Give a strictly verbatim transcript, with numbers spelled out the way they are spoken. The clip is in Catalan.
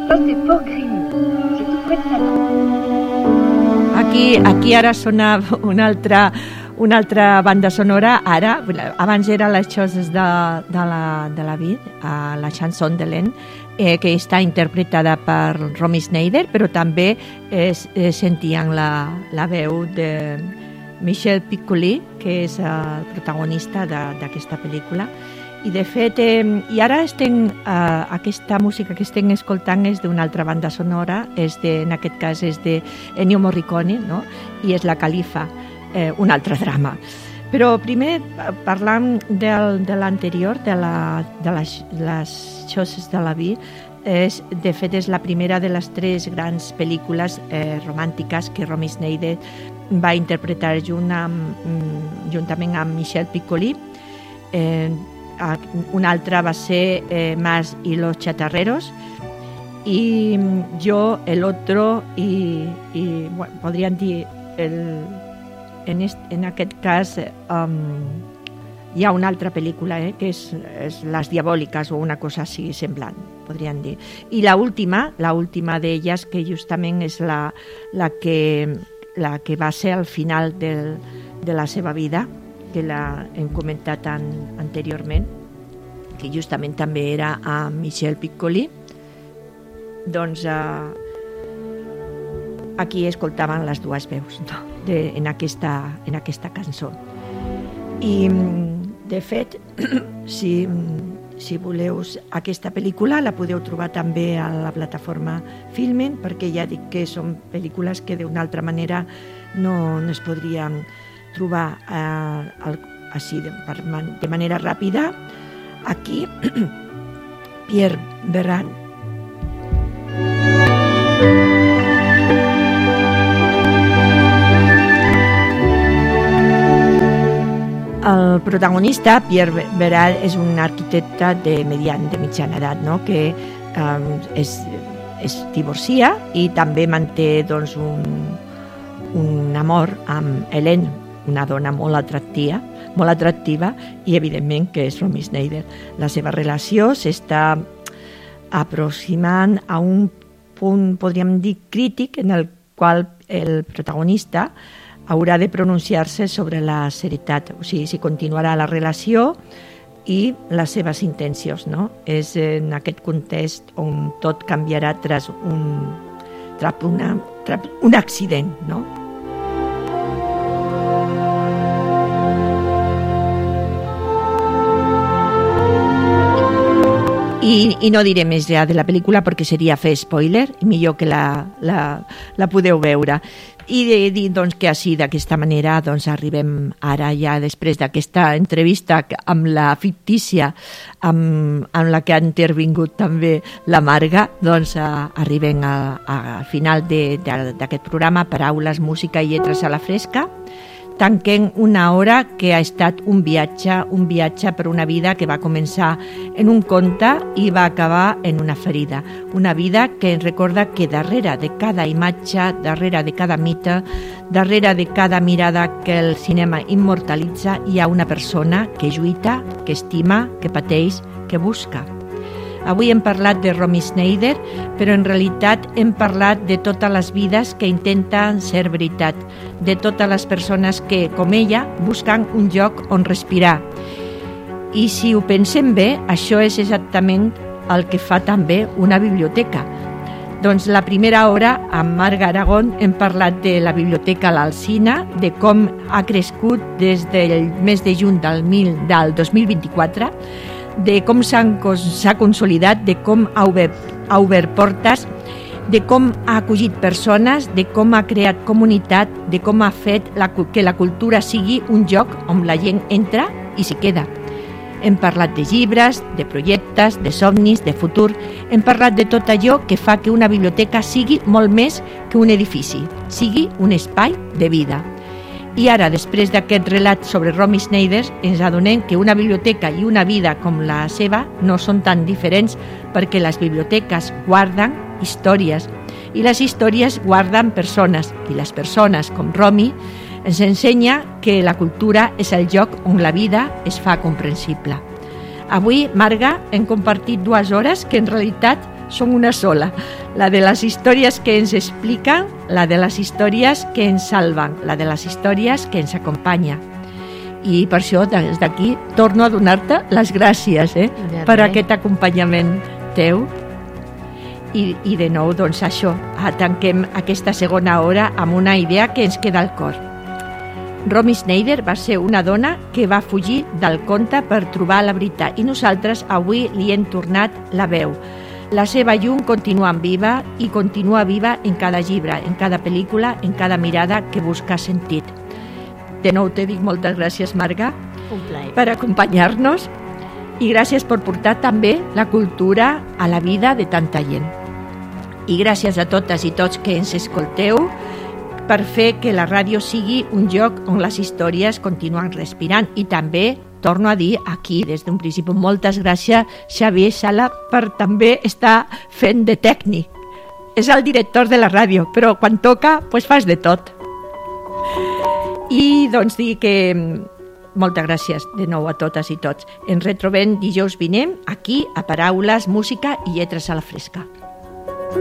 Ça, c'est Fort Grigny. C'est tout près de Salon. Aquí, aquí ara sona una altra, una altra banda sonora. Ara, abans era les choses de, de, la, de la vida, uh, la chanson de l'En, eh, que està interpretada per Romy Schneider, però també eh, eh, sentien la, la veu de Michel Piccoli, que és el protagonista d'aquesta pel·lícula. I de fet, eh, i ara estem, eh, aquesta música que estem escoltant és d'una altra banda sonora, és de, en aquest cas és de Ennio Morricone, no? I és La Califa, eh, un altre drama. Però primer, parlant del, de l'anterior, de, la, de les, les choses de la vie, és, de fet és la primera de les tres grans pel·lícules eh, romàntiques que Romy Schneider va interpretar junt amb, juntament amb Michel Piccoli. Eh, una altra va ser eh, Mas y los chatarreros, i jo, el otro, i, i bueno, podríem dir el, en, est, en aquest cas um, hi ha una altra pel·lícula eh, que és, és Les Diabòliques o una cosa així semblant, podríem dir. I la última, la última d'elles, que justament és la, la, que, la que va ser al final del, de la seva vida, que la hem comentat an, anteriorment, que justament també era a Michel Piccoli. Doncs eh, aquí escoltaven les dues veus, no? de, en, aquesta, en aquesta cançó. I de fet, si, si voleu aquesta pel·lícula la podeu trobar també a la plataforma Filmin, perquè ja dic que són pel·lícules que d'una altra manera no, no es podrien trobar eh, així de, de manera ràpida. Aquí, Pierre Berran. El protagonista, Pierre Berran, és un arquitecte de, median, de mitjana edat, no? que eh, és, es divorcia i també manté doncs, un, un amor amb Hélène, una dona molt atractiva, molt atractiva i evidentment que és Romy Schneider. La seva relació s'està aproximant a un punt, podríem dir, crític, en el qual el protagonista haurà de pronunciar-se sobre la seritat, o sigui, si continuarà la relació i les seves intencions, no? És en aquest context on tot canviarà tras un, tras una, tras un accident, no? I, i no diré més ja de la pel·lícula perquè seria fer spoiler, millor que la, la, la podeu veure. I de dir doncs, que així, d'aquesta manera, doncs, arribem ara ja després d'aquesta entrevista amb la fictícia, amb, amb la que ha intervingut també la Marga, doncs a, arribem a, a, al final d'aquest programa, Paraules, música i lletres a la fresca. Tanquem una hora que ha estat un viatge, un viatge per una vida que va començar en un conte i va acabar en una ferida. Una vida que ens recorda que darrere de cada imatge, darrere de cada mite, darrere de cada mirada que el cinema immortalitza, hi ha una persona que lluita, que estima, que pateix, que busca. Avui hem parlat de Romy Schneider, però en realitat hem parlat de totes les vides que intenten ser veritat, de totes les persones que, com ella, busquen un lloc on respirar. I si ho pensem bé, això és exactament el que fa també una biblioteca. Doncs la primera hora, amb Marga Aragón, hem parlat de la biblioteca L'Alsina, de com ha crescut des del mes de juny del, mil, del dos mil vint-i-quatre, de com s'ha consolidat, de com ha obert, ha obert portes, de com ha acollit persones, de com ha creat comunitat, de com ha fet la, que la cultura sigui un lloc on la gent entra i s'hi queda. Hem parlat de llibres, de projectes, de somnis, de futur. Hem parlat de tot allò que fa que una biblioteca sigui molt més que un edifici, sigui un espai de vida. I ara, després d'aquest relat sobre Romy Schneider, ens adonem que una biblioteca i una vida com la seva no són tan diferents perquè les biblioteques guarden històries i les històries guarden persones i les persones, com Romy, ens ensenya que la cultura és el lloc on la vida es fa comprensible. Avui, Marga, hem compartit dues hores que en realitat són una sola, la de les històries que ens expliquen, la de les històries que ens salven, la de les històries que ens acompanyen. I per això, des d'aquí, torno a donar-te les gràcies eh, per aquest acompanyament teu. I, i de nou, doncs això, tanquem aquesta segona hora amb una idea que ens queda al cor. Romy Schneider va ser una dona que va fugir del conte per trobar la veritat i nosaltres avui li hem tornat la veu. La seva llum continua viva i continua viva en cada llibre, en cada pel·lícula, en cada mirada que busca sentit. De nou te dic moltes gràcies, Marga, per acompanyar-nos i gràcies per portar també la cultura a la vida de tanta gent. I gràcies a totes i tots que ens escolteu per fer que la ràdio sigui un lloc on les històries continuen respirant. I també, torno a dir aquí, des d'un principi, moltes gràcies, Xavier Sala, per també estar fent de tècnic. És el director de la ràdio, però quan toca, doncs fas de tot. I doncs dir que moltes gràcies de nou a totes i tots. Ens retrobem dijous vinent aquí a Paraules, Música i Lletres a la Fresca.